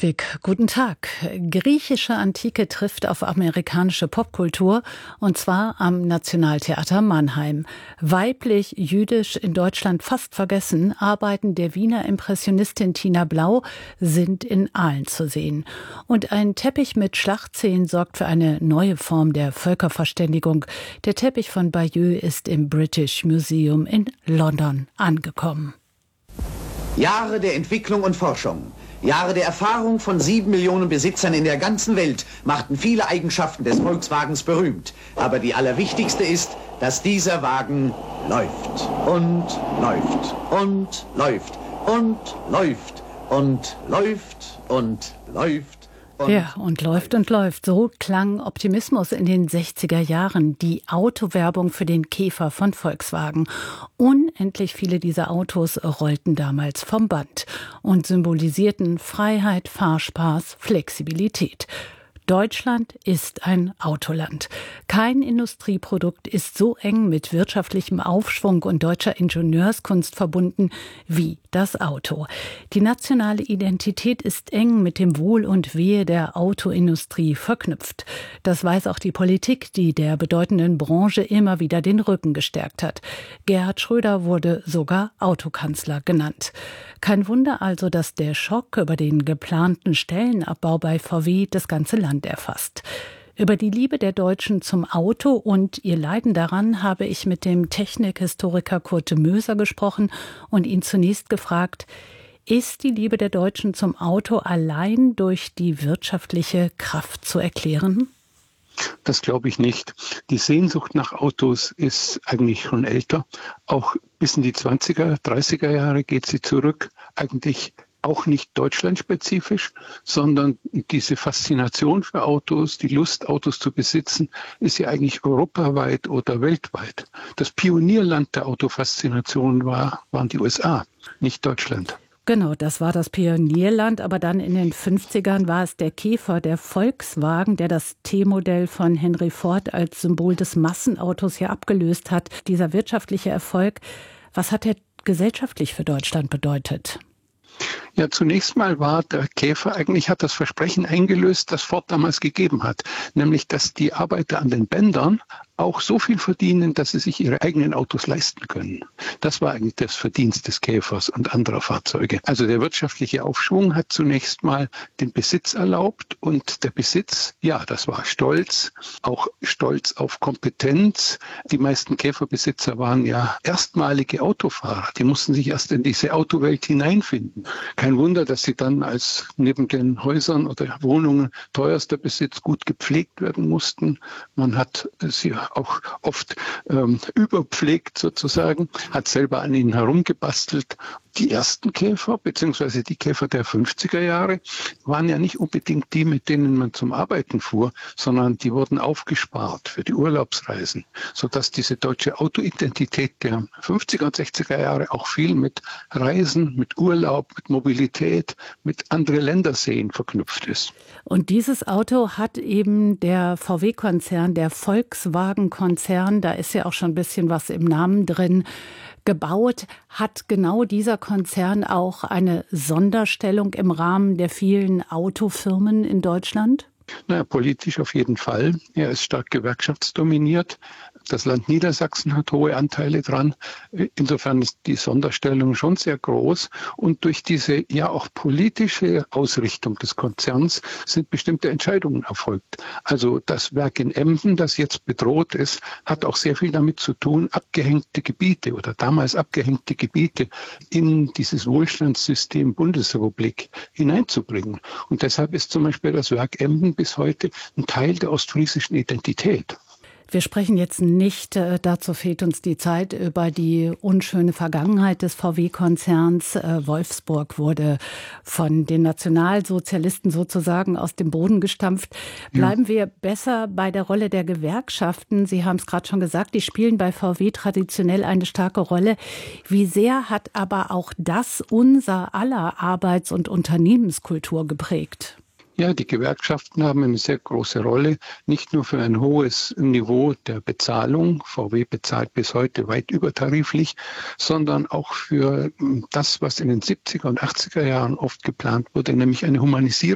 Ludwig, guten Tag. Griechische Antike trifft auf amerikanische Popkultur, und zwar am Nationaltheater Mannheim. Weiblich, jüdisch, in Deutschland fast vergessen, Arbeiten der Wiener Impressionistin Tina Blau sind in Aalen zu sehen. Und ein Teppich mit Schlachtszenen sorgt für eine neue Form der Völkerverständigung. Der Teppich von Bayeux ist im British Museum in London angekommen. Jahre der Entwicklung und Forschung, Jahre der Erfahrung von 7 Millionen Besitzern in der ganzen Welt machten viele Eigenschaften des Volkswagens berühmt. Aber die allerwichtigste ist, dass dieser Wagen läuft und läuft und läuft und läuft und läuft und läuft. Ja, und läuft. So klang Optimismus in den 60er Jahren, die Autowerbung für den Käfer von Volkswagen. Unendlich viele dieser Autos rollten damals vom Band und symbolisierten Freiheit, Fahrspaß, Flexibilität. Deutschland ist ein Autoland. Kein Industrieprodukt ist so eng mit wirtschaftlichem Aufschwung und deutscher Ingenieurskunst verbunden wie das Auto. Die nationale Identität ist eng mit dem Wohl und Wehe der Autoindustrie verknüpft. Das weiß auch die Politik, die der bedeutenden Branche immer wieder den Rücken gestärkt hat. Gerhard Schröder wurde sogar Autokanzler genannt. Kein Wunder also, dass der Schock über den geplanten Stellenabbau bei VW das ganze Land erfasst. Über die Liebe der Deutschen zum Auto und ihr Leiden daran habe ich mit dem Technikhistoriker Kurt Möser gesprochen und ihn zunächst gefragt: Ist die Liebe der Deutschen zum Auto allein durch die wirtschaftliche Kraft zu erklären? Das glaube ich nicht. Die Sehnsucht nach Autos ist eigentlich schon älter. Auch bis in die 20er, 30er Jahre geht sie zurück. Eigentlich auch nicht deutschlandspezifisch, sondern diese Faszination für Autos, die Lust, Autos zu besitzen, ist ja eigentlich europaweit oder weltweit. Das Pionierland der Autofaszination waren die USA, nicht Deutschland. Genau, das war das Pionierland, aber dann in den 50ern war es der Käfer, der Volkswagen, der das T-Modell von Henry Ford als Symbol des Massenautos hier abgelöst hat. Dieser wirtschaftliche Erfolg, was hat er gesellschaftlich für Deutschland bedeutet? Ja, zunächst mal war der Käfer, eigentlich hat das Versprechen eingelöst, das Ford damals gegeben hat, nämlich dass die Arbeiter an den Bändern auch so viel verdienen, dass sie sich ihre eigenen Autos leisten können. Das war eigentlich das Verdienst des Käfers und anderer Fahrzeuge. Also der wirtschaftliche Aufschwung hat zunächst mal den Besitz erlaubt, und der Besitz, ja, das war Stolz, auch Stolz auf Kompetenz. Die meisten Käferbesitzer waren ja erstmalige Autofahrer, die mussten sich erst in diese Autowelt hineinfinden. Kein Wunder, dass sie dann als neben den Häusern oder Wohnungen teuerster Besitz gut gepflegt werden mussten. Man hat sie auch oft überpflegt sozusagen, hat selber an ihnen herumgebastelt. Die ersten Käfer, beziehungsweise die Käfer der 50er Jahre, waren ja nicht unbedingt die, mit denen man zum Arbeiten fuhr, sondern die wurden aufgespart für die Urlaubsreisen, sodass diese deutsche Autoidentität der 50er und 60er Jahre auch viel mit Reisen, mit Urlaub, mit Mobilität, mit andere Länder sehen verknüpft ist. Und dieses Auto hat eben der VW-Konzern, der Volkswagen-Konzern, da ist ja auch schon ein bisschen was im Namen drin, gebaut. Hat genau dieser Konzern auch eine Sonderstellung im Rahmen der vielen Autofirmen in Deutschland? Naja, politisch auf jeden Fall. Er ist stark gewerkschaftsdominiert. Das Land Niedersachsen hat hohe Anteile dran. Insofern ist die Sonderstellung schon sehr groß. Und durch diese ja auch politische Ausrichtung des Konzerns sind bestimmte Entscheidungen erfolgt. Also das Werk in Emden, das jetzt bedroht ist, hat auch sehr viel damit zu tun, abgehängte Gebiete oder damals abgehängte Gebiete in dieses Wohlstandssystem Bundesrepublik hineinzubringen. Und deshalb ist zum Beispiel das Werk Emden bis heute ein Teil der ostfriesischen Identität. Wir sprechen jetzt nicht, dazu fehlt uns die Zeit, über die unschöne Vergangenheit des VW-Konzerns. Wolfsburg wurde von den Nationalsozialisten sozusagen aus dem Boden gestampft. Bleiben wir besser bei der Rolle der Gewerkschaften. Sie haben es gerade schon gesagt, die spielen bei VW traditionell eine starke Rolle. Wie sehr hat aber auch das unser aller Arbeits- und Unternehmenskultur geprägt? Ja, die Gewerkschaften haben eine sehr große Rolle, nicht nur für ein hohes Niveau der Bezahlung, VW bezahlt bis heute weit übertariflich, sondern auch für das, was in den 70er und 80er Jahren oft geplant wurde, nämlich eine Humanisierung